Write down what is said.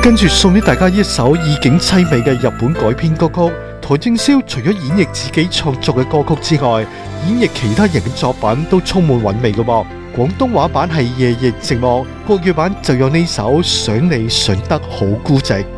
跟住送俾大家一首意境凄美嘅日本改編歌曲。邰正宵除咗演繹自己創作嘅歌曲之外，演繹其他人嘅作品都充滿韻味嘅噃。廣東話版係夜亦寂寞，國語版就有呢首想你想得好孤寂。